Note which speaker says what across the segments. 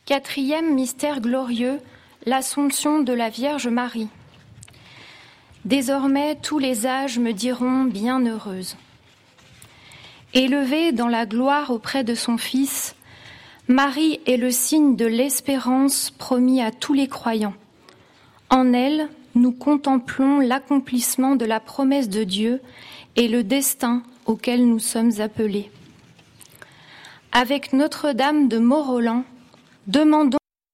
Speaker 1: Quatrième mystère glorieux, l'Assomption de la Vierge Marie. Désormais, tous les âges me diront bienheureuse. Élevée dans la gloire auprès de son Fils, Marie est le signe de l'espérance promis à tous les croyants. En elle, nous contemplons l'accomplissement de la promesse de Dieu et le destin auquel nous sommes appelés. Avec Notre-Dame de Mont-Roland, demandons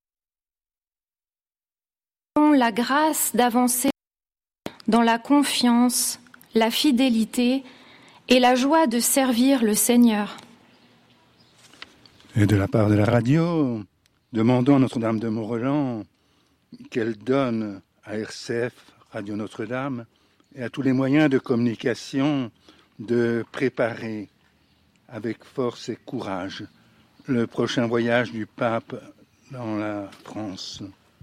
Speaker 1: la grâce d'avancer dans la confiance, la fidélité et la joie de servir le Seigneur.
Speaker 2: Et de la part de la radio, demandons à Notre-Dame de Mont-Roland qu'elle donne à RCF, Radio Notre-Dame, et à tous les moyens de communication de préparer avec force et courage le prochain voyage du pape dans la France.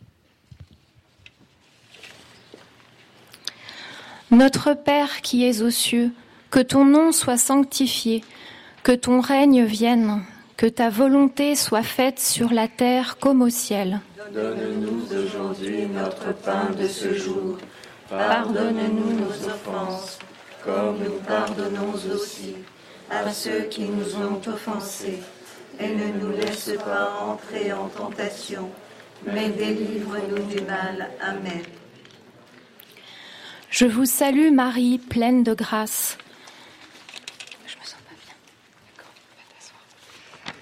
Speaker 1: Notre Père qui es aux cieux, que ton nom soit sanctifié, que ton règne vienne, que ta volonté soit faite sur la terre comme au ciel.
Speaker 3: Donne-nous aujourd'hui notre pain de ce jour. Pardonne-nous nos offenses, comme nous pardonnons aussi à ceux qui nous ont offensés. Et ne nous laisse pas entrer en tentation, mais délivre-nous du mal. Amen.
Speaker 1: Je vous salue Marie, pleine de grâce. Je me sens pas bien. D'accord, va t'asseoir.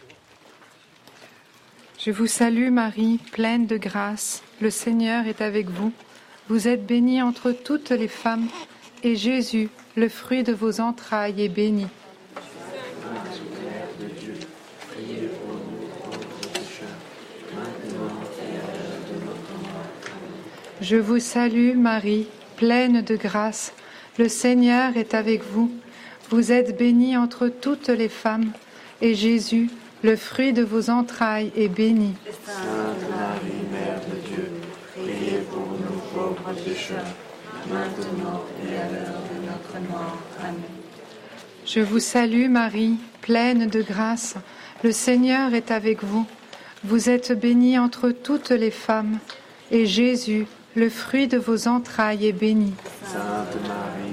Speaker 4: Je vous salue Marie, pleine de grâce. Le Seigneur est avec vous. Vous êtes bénie entre toutes les femmes, et Jésus, le fruit de vos entrailles, est béni. Je vous salue Marie, pleine de grâce. Le Seigneur est avec vous. Vous êtes bénie entre toutes les femmes, et Jésus, le fruit de vos entrailles, est béni.
Speaker 3: Sainte Marie, Mère de Dieu, priez pour nous pauvres pécheurs, maintenant et à l'heure de notre mort. Amen.
Speaker 4: Je vous salue Marie, pleine de grâce. Le Seigneur est avec vous. Vous êtes bénie entre toutes les femmes, et Jésus, le fruit de vos entrailles, est béni.
Speaker 3: Sainte Marie,